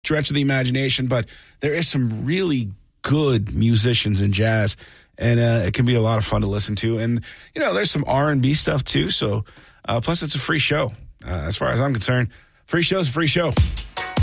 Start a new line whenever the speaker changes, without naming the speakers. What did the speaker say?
stretch of the imagination, but there is some really good musicians in jazz, and it can be a lot of fun to listen to. And, there's some R&B stuff too, so plus it's a free show. As far as I'm concerned, free show's a free show.